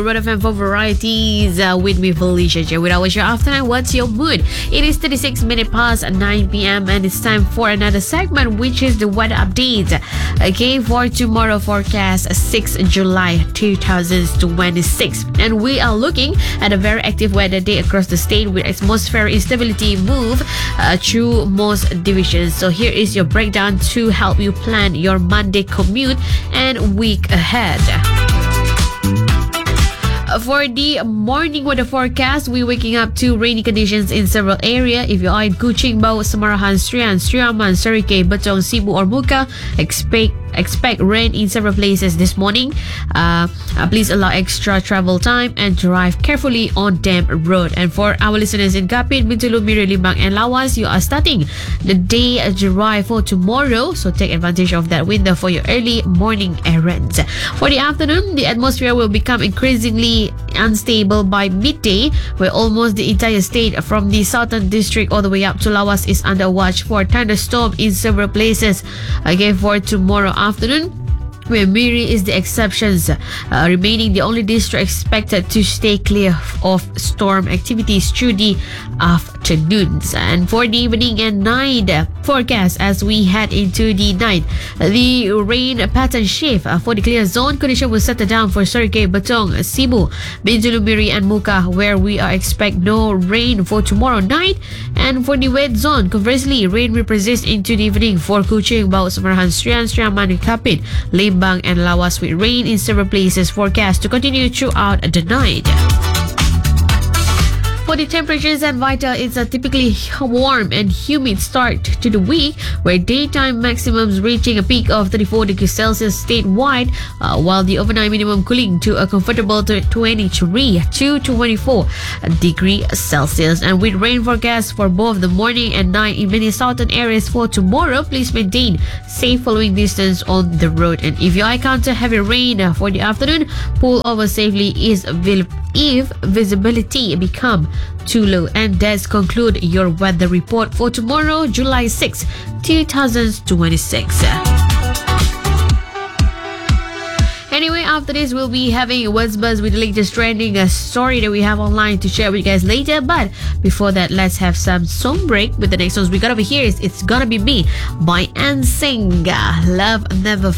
Red FM for varieties with me, Felicia J. With our show After 9, What's Your Mood? It is 36 minutes past 9 p.m. and it's time for another segment, which is the weather update. Okay, for tomorrow forecast 6 July 2026. And we are looking at a very active weather day across the state with atmospheric instability move through most divisions. So here is your breakdown to help you plan your Monday commute and week ahead. For the morning weather forecast, we're waking up to rainy conditions in several areas. If you are in Kuching, Bau, Samarahan, Strian, Striaman, Serike, Betong, Cebu, or Muka, expect rain in several places this morning. Please allow extra travel time and drive carefully on damp road. And for our listeners in Kapit, Bintulu, Miri, Limbang, and Lawas, you are starting the day dry for tomorrow, so take advantage of that window for your early morning errands. For the afternoon, the atmosphere will become increasingly unstable by midday, where almost the entire state from the southern district all the way up to Lawas is under watch for thunderstorm in several places. Again, for tomorrow afternoon, where Miri is the exceptions, remaining the only district expected to stay clear of storm activities through the afternoons. And for the evening and night forecast, as we head into the night, the rain pattern shift. For the clear zone, condition will settle down for Serike, Betong, Cebu, Bintulu, Miri, and Muka, where we are expect no rain for tomorrow night. And for the wet zone, conversely, rain will persist into the evening for Kuching, Bau, Samarahan, Strian, Striaman, Kapit, Limbang, and Lawas, with rain in several places forecast to continue throughout the night. For the temperatures at Vita, it's a typically warm and humid start to the week, where daytime maximums reaching a peak of 34 degrees Celsius statewide, while the overnight minimum cooling to a comfortable 23 to 24 degrees Celsius. And with rain forecast for both the morning and night in many southern areas for tomorrow, please maintain safe following distance on the road. And if you encounter heavy rain for the afternoon, pull over safely if visibility become too low. And that's conclude your weather report for tomorrow, July 6, 2026. Anyway, after this, we'll be having a What's Buzz with the latest trending story that we have online to share with you guys later. But before that, let's have some song break with the next songs we got over here. It's Gonna Be Me by NSYNC. Love Never